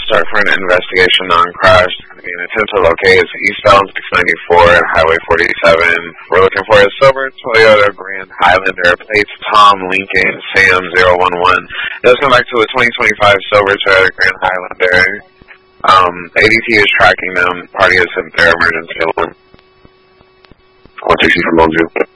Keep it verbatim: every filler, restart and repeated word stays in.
start for an investigation on crash. The intent to locate is eastbound six ninety-four and Highway forty-seven. We're looking for a silver Toyota Grand Highlander, plates Tom Lincoln Sam zero one one. It does come back to a twenty twenty-five silver Toyota Grand Highlander. Um, A D T is tracking them. Party has sent their emergency alone. one sixty from Longview.